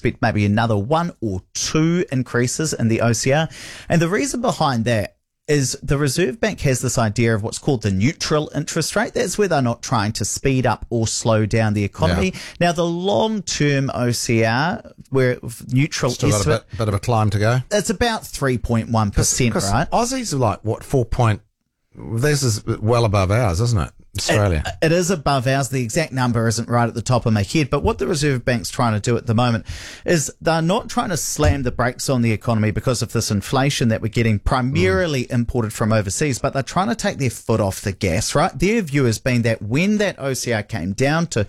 expect maybe another 1 or 2 increases in the OCR. And the reason behind that is the Reserve Bank has this idea of what's called the neutral interest rate. That's where they're not trying to speed up or slow down the economy. Yeah. Now, the long-term OCR, where neutral still got a bit of a climb to go. It's about 3.1%, right? Aussies are like, what, 4 point... This is well above ours, isn't it? Australia. It is above ours. The exact number isn't right at the top of my head. But what the Reserve Bank's trying to do at the moment is they're not trying to slam the brakes on the economy because of this inflation that we're getting primarily imported from overseas, but they're trying to take their foot off the gas, right? Their view has been that when that OCR came down to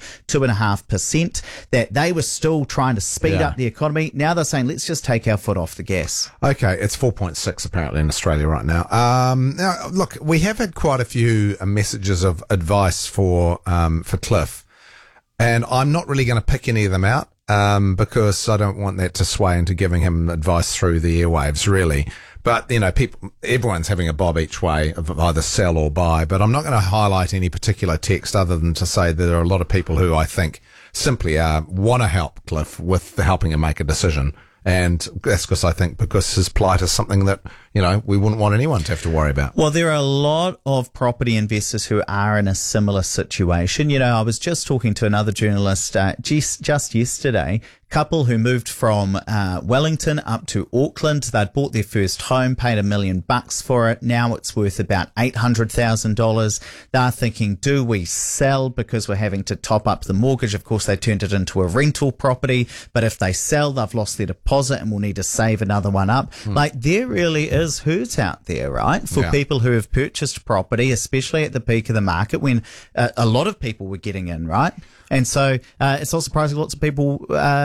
2.5%, that they were still trying to speed up the economy. Now they're saying, let's just take our foot off the gas. Okay, it's 4.6 apparently in Australia right now. Now, look, we have had quite a few messages of advice for Cliff, and I'm not really going to pick any of them out because I don't want that to sway into giving him advice through the airwaves, really. But you know, everyone's having a bob each way of either sell or buy. But I'm not going to highlight any particular text other than to say that there are a lot of people who I think simply want to help Cliff with helping him make a decision. And that's because his plight is something that, you know, we wouldn't want anyone to have to worry about. Well, there are a lot of property investors who are in a similar situation. You know, I was just talking to another journalist just yesterday, couple who moved from Wellington up to Auckland. They'd bought their first home, paid $1 million for it. Now it's worth about $800,000. They're thinking, do we sell because we're having to top up the mortgage? Of course, they turned it into a rental property, but if they sell, they've lost their deposit and will need to save another one up. Like, there really is hurt out there, right? For people who have purchased property, especially at the peak of the market when a lot of people were getting in, right? And so it's not surprising lots of people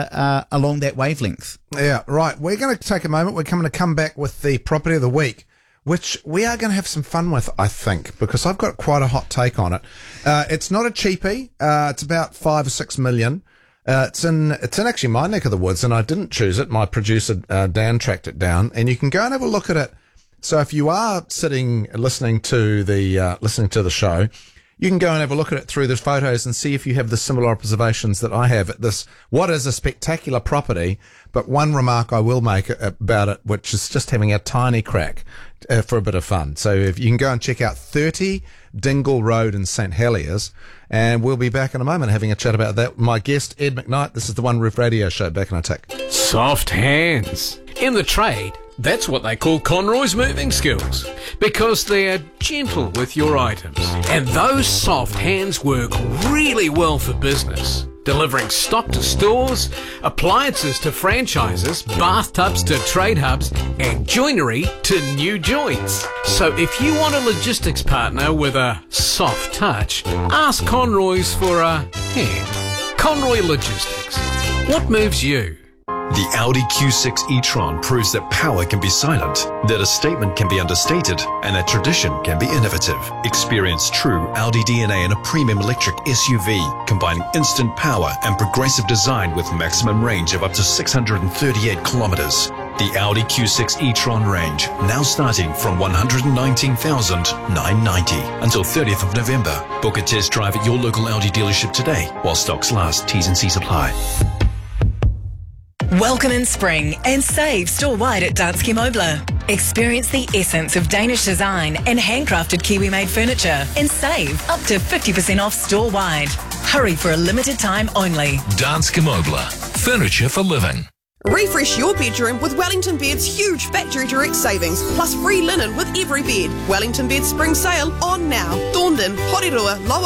along that wavelength. Yeah, right. We're going to take a moment. We're going to come back with the property of the week, which we are going to have some fun with, I think, because I've got quite a hot take on it. It's not a cheapie. It's about 5 or 6 million. It's in actually my neck of the woods, and I didn't choose it. My producer, Dan, tracked it down, and you can go and have a look at it. So if you are listening to the show, you can go and have a look at it through the photos and see if you have the similar observations that I have at this, what is a spectacular property. But one remark I will make about it, which is just having a tiny crack for a bit of fun. So if you can go and check out 30 Dingle Road in St Heliers, and we'll be back in a moment having a chat about that. My guest, Ed McKnight. This is the One Roof Radio Show. Back in a tick. Soft hands. In the trade, that's what they call Conroy's moving skills, because they're gentle with your items. And those soft hands work really well for business, delivering stock to stores, appliances to franchises, bathtubs to trade hubs, and joinery to new joints. So if you want a logistics partner with a soft touch, ask Conroy's for a hand. Conroy Logistics. What moves you? The Audi Q6 e-tron proves that power can be silent, that a statement can be understated, and that tradition can be innovative. Experience true Audi DNA in a premium electric SUV, combining instant power and progressive design with maximum range of up to 638 kilometers. The Audi Q6 e-tron range, now starting from $119,990 until 30th of November. Book a test drive at your local Audi dealership today, while stocks last. T's and C's apply. Welcome in spring and save store-wide at Danske Møbler. Experience the essence of Danish design and handcrafted Kiwi-made furniture and save up to 50% off store-wide. Hurry for a limited time only. Danske Møbler. Furniture for living. Refresh your bedroom with Wellington Bed's huge factory direct savings, plus free linen with every bed. Wellington Bed's spring sale on now. Thorndon, Porirua, Lower